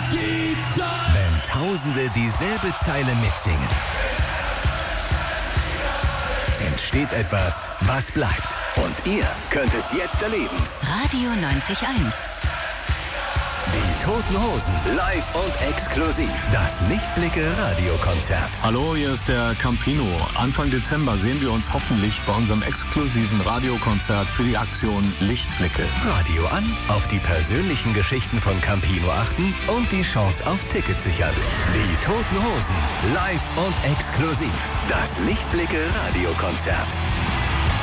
die Zeit. Wenn Tausende dieselbe Zeile mitsingen, entsteht etwas, was bleibt. Und ihr könnt es jetzt erleben. Radio 90.1. Die Toten Hosen, live und exklusiv. Das Lichtblicke-Radiokonzert. Hallo, hier ist der Campino. Anfang Dezember sehen wir uns hoffentlich bei unserem exklusiven Radiokonzert für die Aktion Lichtblicke. Radio an, auf die persönlichen Geschichten von Campino achten und die Chance auf Tickets sichern. Die Toten Hosen, live und exklusiv. Das Lichtblicke-Radiokonzert.